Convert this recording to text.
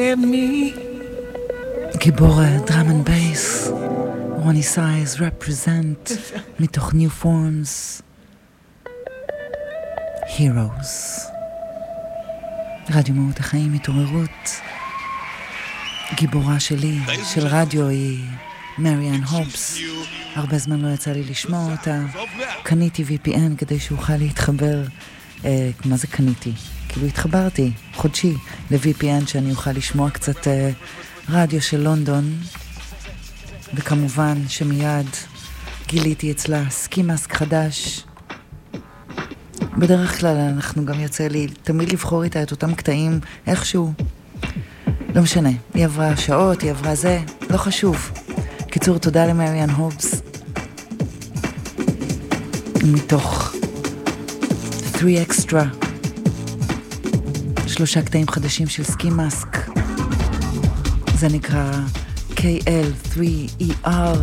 גיבור דראם אנד בייס, רוני סייז, represent, מתוך New Forms, Heroes. רדיו מהות החיים, התעוררות. גיבורה שלי, של רדיו, היא מריאן הובס. הרבה זמן לא יצא לי לשמוע אותה. קניתי VPN כדי שאוכל להתחבר. מה זה קניתי? כאילו התחברתי חודשי ל-VPN שאני אוכל לשמוע קצת רדיו של לונדון. וכמובן שמיד גיליתי אצלה סקי מאסק חדש. בדרך כלל אנחנו גם יוצא לי תמיד לבחור איתה את אותם קטעים איכשהו. לא משנה, היא עברה שעות, היא עברה זה, לא חשוב. קיצור, תודה למריאן הובס. מתוך 3 Extra, 3 קטעים חדשים של סקי מאסק. זה נקרא KL3ER.